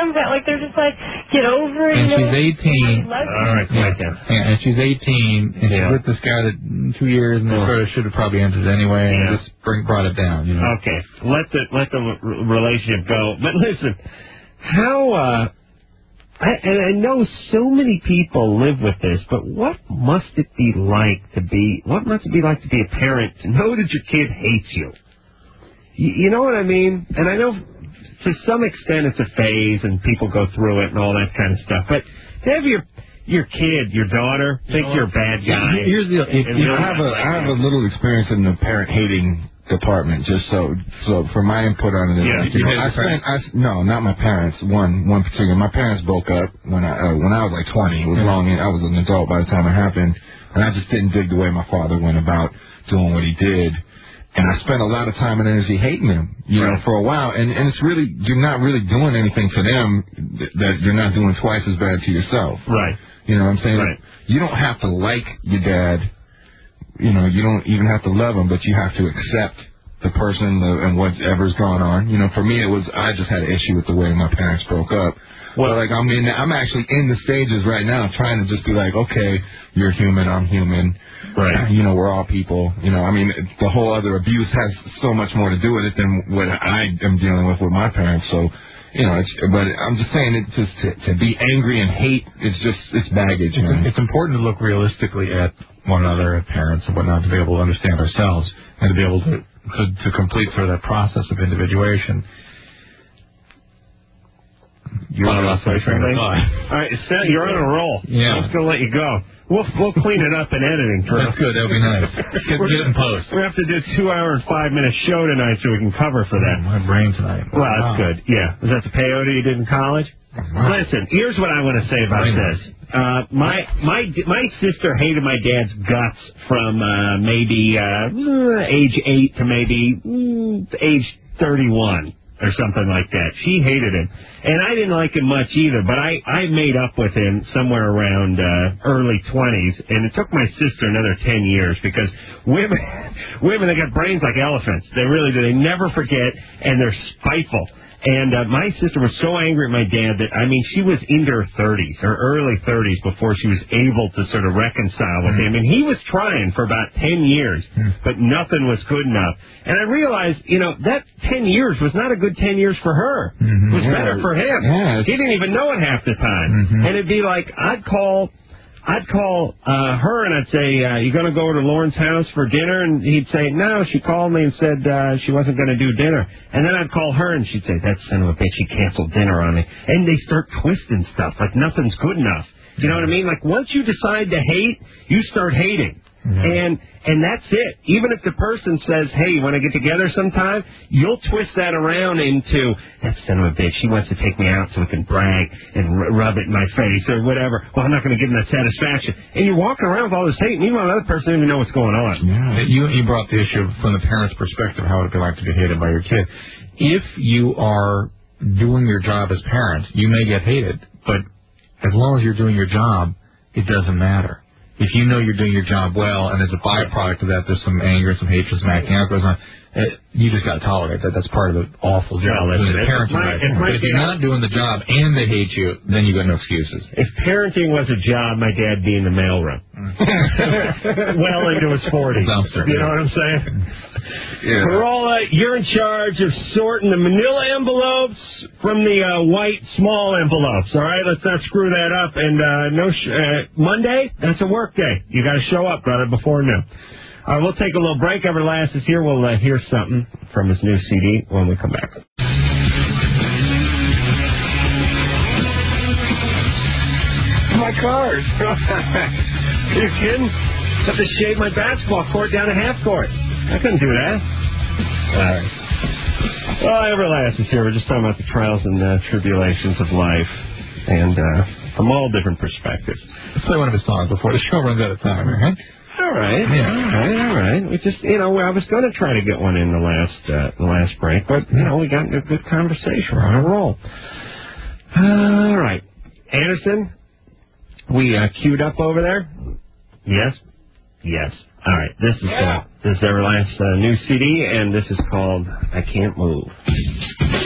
them, but like they're just like, get over it. And she's 18. All right, and she's 18, and she's with this guy that 2 years, and they should have probably ended anyway, and just brought it down. You know? Okay, let the relationship go. But listen, how? I know so many people live with this, but what must it be like to be? What must it be like to be a parent to know that your kid hates you? You know what I mean? And I know to some extent it's a phase, and people go through it and all that kind of stuff. But to have your kid, your daughter, think you're a bad guy. Here's the deal. I have a little experience in the parent hating department, just so for my input on it. No, not my parents. One particular. My parents broke up when I was like 20. It was long. I was an adult by the time it happened, and I just didn't dig the way my father went about doing what he did. And I spent a lot of time and energy hating him, you know, for a while. And it's really, you're not really doing anything for them that you're not doing twice as bad to yourself. Right. You know what I'm saying? Right. You don't have to like your dad. You know, you don't even have to love him, but you have to accept the person and whatever's gone on. You know, for me, I just had an issue with the way my parents broke up. Well, like, I'm actually in the stages right now trying to just be like, okay, you're human, I'm human. Right. You know, we're all people. You know, I mean, the whole other abuse has so much more to do with it than what I am dealing with my parents. So, you know, but I'm just saying, it's just to be angry and hate, it's baggage, man. It's important to look realistically at one another, at parents and whatnot, to be able to understand ourselves and to be able to complete sort of that process of individuation. All right, you're on a roll. Yeah. I'm just going to let you go. We'll clean it up in editing. That's good. That'll be nice. Get it in post. We have to do a 2 hour and 5 minute show tonight so we can cover for that. My brain tonight. Well, that's good. Yeah. Was that the peyote you did in college? Listen, here's what I want to say about this. My sister hated my dad's guts from maybe age 8 to maybe age 31 or something like that. She hated him, and I didn't like him much either. But I made up with him somewhere around early 20s, and it took my sister another 10 years because women they got brains like elephants. They really do. They never forget, and they're spiteful. And my sister was so angry at my dad that, I mean, she was into her 30s, or early 30s, before she was able to sort of reconcile with him. And he was trying for about 10 years, but nothing was good enough. And I realized, you know, that 10 years was not a good 10 years for her. It was better for him. Yeah. He didn't even know it half the time. And it'd be like, I'd call her and I'd say, you going to go to Lauren's house for dinner? And he'd say, no. She called me and said she wasn't going to do dinner. And then I'd call her and she'd say, that son of a bitch, she canceled dinner on me. And they start twisting stuff like nothing's good enough. You know what I mean? Like, once you decide to hate, you start hating. And that's it. Even if the person says, hey, you want to get together sometime, you'll twist that around into, that son of a bitch, she wants to take me out so we can brag and rub it in my face or whatever. Well, I'm not going to give him that satisfaction. And you're walking around with all this hate. Meanwhile, the other person doesn't even know what's going on. Yeah. You brought the issue from the parent's perspective, how it would be like to be hated by your kid. If you are doing your job as parents, you may get hated, but as long as you're doing your job, it doesn't matter. If you know you're doing your job well, and as a byproduct of that, there's some anger, some hatred, some acting out goes on, you just got to tolerate that. That's part of the awful job. Well, But if you're not doing the job and they hate you, then you got no excuses. If parenting was a job, my dad'd be in the mailroom. Well into his 40s. Dumpster. You know what I'm saying? Yeah. Corolla, you're in charge of sorting the manila envelopes from the white small envelopes, all right? Let's not screw that up. And Monday, that's a work day. You got to show up, brother, before noon. All right, we'll take a little break. Everlast is here. We'll hear something from his new CD when we come back. My cars. Are you kidding? Have to shave my basketball court down to half court. I couldn't do that. All right. Well, Everlast is here. We're just talking about the trials and tribulations of life, and from all different perspectives. Let's play one of his songs before the show runs out of time, right? All right. Yeah. All right. We just, I was going to try to get one in the last break, but, we got a good conversation. We're on a roll. All right. Anderson, we queued up over there? Yes? Yes. All right. This is Everlast's new CD, and this is called I Can't Move.